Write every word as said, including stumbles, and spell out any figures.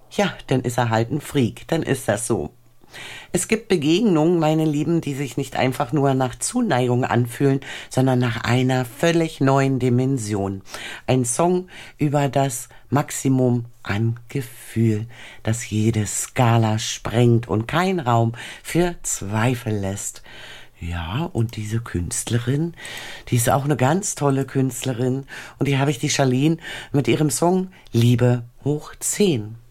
ja, dann ist er halt ein Freak, dann ist das so. Es gibt Begegnungen, meine Lieben, die sich nicht einfach nur nach Zuneigung anfühlen, sondern nach einer völlig neuen Dimension. Ein Song über das Maximum an Gefühl, das jede Skala sprengt und kein Raum für Zweifel lässt. Ja, und diese Künstlerin, die ist auch eine ganz tolle Künstlerin. Und die habe ich, die Charlene, mit ihrem Song Liebe hoch zehn.